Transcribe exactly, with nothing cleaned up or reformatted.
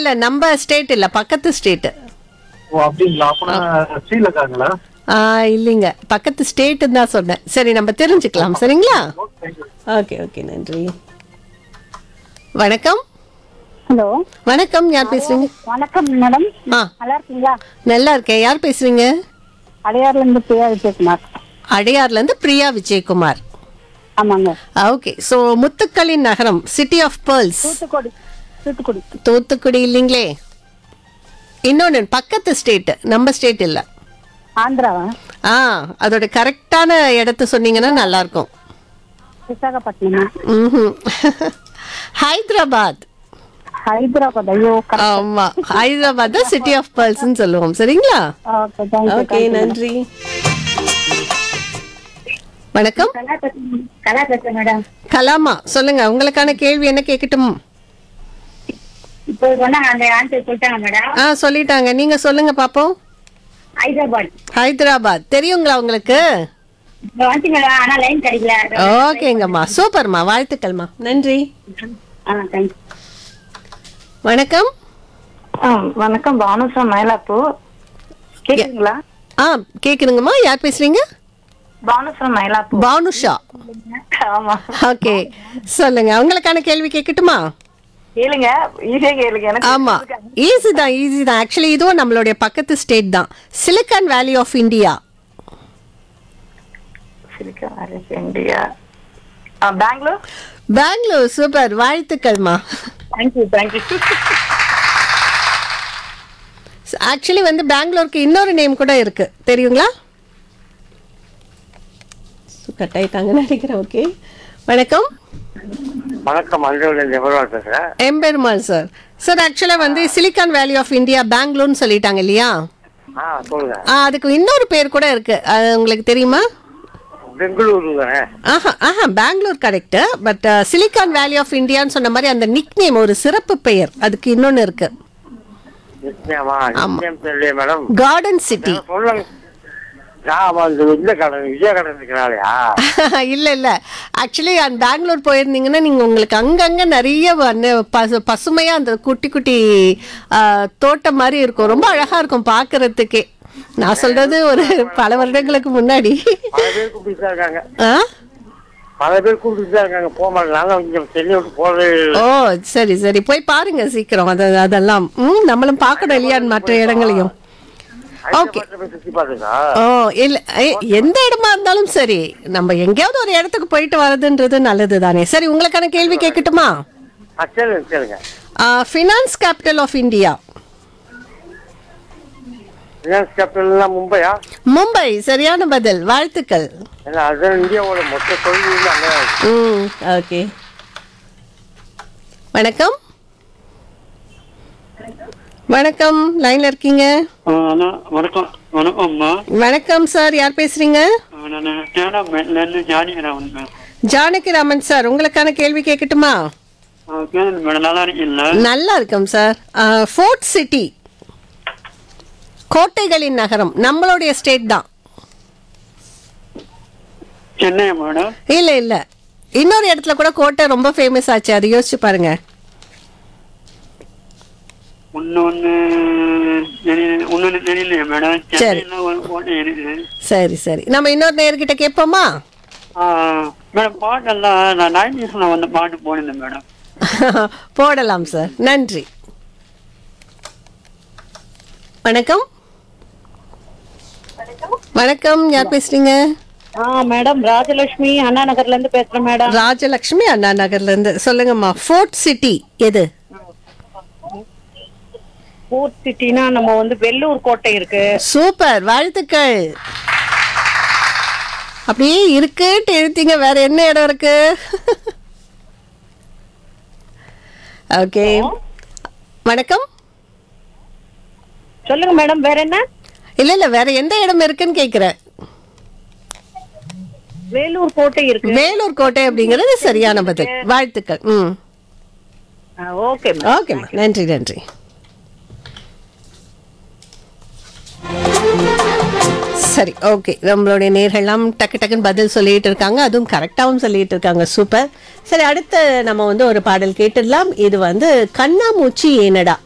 இல்ல நம்ம ஸ்டேட் இல்ல, பக்கத்து ஸ்டேட். ஓ அப்படிங்களா? அப்ப ஸ்ரீலங்காங்களா? இல்லைங்க, பக்கத்து ஸ்டேட்டுன்னு தான் சொன்னேன். சரி, நம்ம தெரிஞ்சுக்கலாம். சரிங்களா? ஓகே ஓகே, நன்றி. வணக்கம். ஹலோ வணக்கம், யார் பேசுறீங்க? வணக்கம் மேடம். ஆ நல்லா இருக்கீங்களா? நல்லா இருக்கேன். யார் பேசுறீங்க? அடையாறுல இருந்து பிரியா விஜயகுமார். அடையார்ல இருந்து பிரியா விஜயகுமார். ஆமாங்க. ஓகே. ஸோ முத்துக்களின் நகரம், city of pearls. Thoothukudi. Thoothukudi. Thoothukudi இல்லைங்களே, இன்னொன்று பக்கத்து ஸ்டேட், நம்ம ஸ்டேட் இல்லை. ஆந்திராவா? ஆ அதோட கரெக்டான இடத்த சொன்னீங்கன்னா நல்லா இருக்கும். விசாகப்பட்டினம். ம்ஹும். ஹைதராபாத். ஹைதராபாத். ஐயோ, ஆமா, ஹைதராபாத் தான் சிட்டி ஆஃப் பேர்ல்ஸ்னு சொல்லுவோம். சரிங்களா? ஓகே, நன்றி. வணக்கம். கலா பேசுறேன் மேடம். கலாமா, சொல்லுங்க, உங்களுக்கான கேள்வி என்ன கேட்கட்டும்? இப்போ சொன்னாங்க அந்த ஆன்சர் சொல்லிட்டாங்க மேடம். ஆ சொல்லிட்டாங்க, நீங்க சொல்லுங்க பாப்போம். ஹைதராபாத். ஹைதராபாத் தெரியுங்களா உங்களுக்கு? வந்து மேடம், ஆனா லைன் கிடைக்கல. ஓகேங்கம்மா, சூப்பர்மா, வாழ்த்துக்கள்மா, நன்றி. ஆ தேங்க்ஸ். வணக்கம். வணக்கம், பானுஷா மயிலாப்பூர். கேக்குங்களா? ஆ கேக்குதுங்கம்மா, யார் பேசுறீங்க? பானுஷா மயிலாப்பூர். பானுஷா. ஆமா. ஓகே, சொல்லுங்க, உங்களுக்கான கேள்வி கேட்கட்டுமா? கேளுங்க, ஈஸியா கேளுங்க. எனக்கு ஆமா, ஈஸி தான், ஈஸி தான். ஆக்சுவலி இதுவும் நம்மளுடைய பக்கத்து ஸ்டேட் தான். சிலிக்கான் வேலி ஆஃப் இந்தியா. சிலிக்கான் வேலி of India. Bangalore. Bangalore, super, வாழ்த்துக்கள்மா. Thank you thank you. ஆக்சுவலி வந்து பெங்களூருக்கு இன்னொரு நேம் கூட இருக்கு, தெரியுங்களா? கட் ஆயிட்டாங்கன்னு நினைக்கிறேன். ஓகே, வணக்கம். வணக்கம், அஞ்சலில் எவ்வளவு பேசுறேன். எம்பெருமாள் சார். சார் ஆக்சுவலா வந்து சிலிக்கான் வேலி ஆஃப் இந்தியா பெங்களூர்னு சொல்லிட்டாங்க இல்லையா? ஆ சொல்லுங்க. ஆ அதுக்கு இன்னொரு பேர் கூட இருக்கு, அது உங்களுக்கு தெரியுமா? பெங்களூரு தானே? ஆஹா ஆஹா, பெங்களூர் கரெக்ட். பட் சிலிக்கான் வேலி ஆஃப் இந்தியான்னு சொன்ன மாதிரி அந்த நிக் நேம், ஒரு சிறப்பு பெயர் அதுக்கு இன்னொன்னு இருக்கு. நிச்சயமா, நிச்சயம் தெரியல மேடம். Garden city. சொல்லுங்க. இந்த கடன் விஜய கடன் இருக்கிறாளையா? இல்ல இல்ல, ஆக்சுவலி அந்த பெங்களூர் போயிருந்தீங்கன்னா நீங்க உங்களுக்கு அங்கங்க நிறைய பசு பசுமையா அந்த குட்டி குட்டி தோட்டம் மாதிரி இருக்கும், ரொம்ப அழகா இருக்கும் பாக்குறதுக்கே. நான் சொல்றது ஒரு பல வருடங்களுக்கு முன்னாடி. பல பேர் கூப்பிட்டு இருக்காங்க. ஆ பல பேர் கூப்பிட்டு தான் இருக்காங்க, போக மாட்டாங்க. கொஞ்சம் செல்லி விட்டு போறது. ஓ சரி சரி, போய் பாருங்க சீக்கிரம். அது அதெல்லாம் ம் நம்மளும் பார்க்கணும் இல்லையா மற்ற இடங்களையும். ஓகே. ஓ இல்ல, எந்த இடமா இருந்தாலும் சரி, நம்ம எங்கேயாவது ஒரு இடத்துக்கு போயிட்டு வரதுன்றது நல்லது தானே. சரி, உங்களுக்கான கேள்வி கேட்கட்டுமா? Finance capital of India. Finance கேபிட்டல்னா மும்பையா? Mumbai, சரியான பதில், வாழ்த்துக்கள். அது இந்தியாவோட மொத்த தொழில் அங்க. ம் ஓகே. வணக்கம். வணக்கம், லைன்ல இருக்கீங்க. வணக்கம். வணக்கம்மா. வணக்கம் சார், யார் பேசுறீங்க? ஜானகிராமன் சார், உங்களுக்கான கேள்வி கேட்கட்டுமா? நல்லா இருக்கீங்களா? நல்லா இருக்கும் சார். ஃபோர்ட் சிட்டி, கோட்டைகளின் நகரம், நம்மளுடைய ஸ்டேட் தான். சென்னை மேடம்? இல்ல இல்ல, இன்னொரு இடத்துல கூட கோட்டை ரொம்ப ஃபேமஸ் ஆச்சு, அது யோசிச்சு பாருங்க. சரி சரி, நம்ம இன்னொரு நேர்கிட்ட கேட்போமா? மேடம் பாட்டெல்லாம் நான் நைன்டீஸ்ல வந்து பாட்டு போனேன் மேடம். போடலாம் சார், நன்றி. வணக்கம். வணக்கம், யார் பேசுறீங்க? மேடம் ராஜலட்சுமி அண்ணா நகர்ல இருந்து பேசுறேன் மேடம். ராஜலட்சுமி அண்ணா நகர்ல இருந்து, சொல்லுங்கம்மா. ஃபோர்ட் சிட்டி எது? ஃபோர்ட் சிட்டினா நம்ம வந்து வெள்ளூர் கோட்டை இருக்கு. சூப்பர், வாழ்த்துக்கள். அப்படியே இருக்குன்னு எழுத்தீங்க, வேற என்ன இடம் இருக்கு? ஓகே, வணக்கம். சொல்லுங்க மேடம், வேற என்ன? இல்ல இல்ல, வேற எந்த இடம் இருக்குன்னு கேக்குறேன். வேலூர் கோட்டை இருக்கு. வேலூர் கோட்டை அப்படிங்கிறது சரியான பதில், வாழ்த்துக்கள். ம் ஓகே ஓகே, நன்றி நன்றி. சரி, ஓகே. நம்மளுடைய நேர்கள்லாம் டக்கு டக்குன்னு பதில் சொல்லிட்டு இருக்காங்க, அதுவும் கரெக்டாகவும் சொல்லிட்டு இருக்காங்க. சூப்பர். சரி, அடுத்து நம்ம வந்து ஒரு பாடல் கேட்டுடலாம். இது வந்து கண்ணாமூச்சி ஏனடா